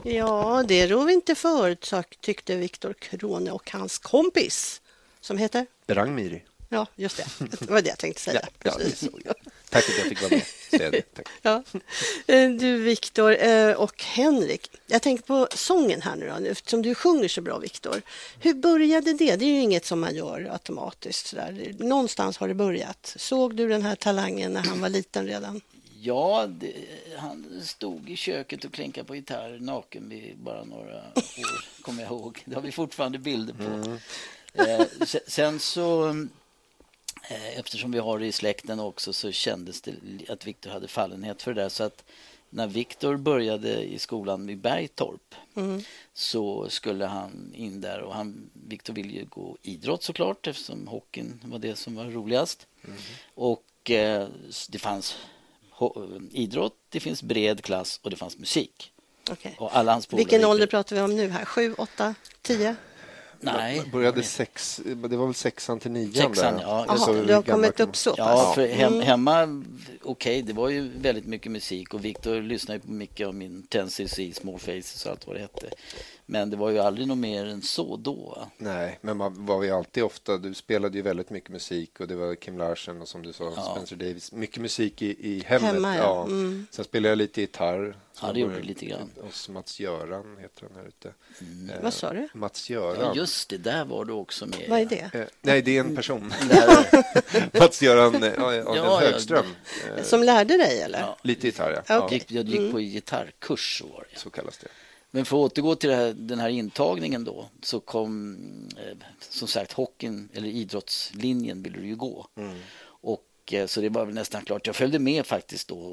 Ja, det rov inte förut, tyckte Viktor Krone och hans kompis som heter? Rangmiri. Ja, just det. Det var det jag tänkte säga. Ja, Precis. Tack att jag fick vara med. Tack. Ja. Du Viktor och Henrik, jag tänker på sången här nu då, eftersom du sjunger så bra Viktor. Hur började det? Det är ju inget som man gör automatiskt. Sådär. Någonstans har det börjat. Såg du den här talangen när han var liten redan? Ja, han stod i köket och klinkade på gitarr naken vid bara några år, kommer jag ihåg. Det har vi fortfarande bilder på. Sen så, eftersom vi har det i släkten också, så kändes det att Viktor hade fallenhet för det där. Så att när Viktor började i skolan i Bergtorp så skulle han in där. Och Viktor ville ju gå idrott såklart, eftersom hockeyn var det som var roligast. Och det fanns idrott, det finns bred klass och det fanns musik. Okay. Och alla hans Vilken ålder pratar vi om nu här? 7, 8, 10? Nej. Började det var väl 6:an till 9:an där. Ja. Aha, du har kommit upp så pass. Ja, för hemma, det var ju väldigt mycket musik och Viktor lyssnade på mycket av min Tennessee Small Faces och allt vad det hette. Men det var ju aldrig något mer än så då. Nej, men man var ju alltid ofta, du spelade ju väldigt mycket musik och det var Kim Larsen och som du sa, Spencer Davis. Mycket musik i hemmet. Hemma, ja. Sen spelade jag lite gitarr. Ja, det gjorde lite grann. Och Mats-Göran heter han här ute. Vad sa du? Mats-Göran. Ja, just det, där var du också med. Vad är det? Nej, det är en person. Mats-Göran Högström. Som lärde dig, eller? Ja. Lite gitarr, ja. Okay. Jag gick på gitarrkurs, så var det. Så kallas det. Men för att återgå till den här intagningen då, så kom som sagt hockeyn, eller idrottslinjen ville du ju gå. Och så det var väl nästan klart. Jag följde med faktiskt då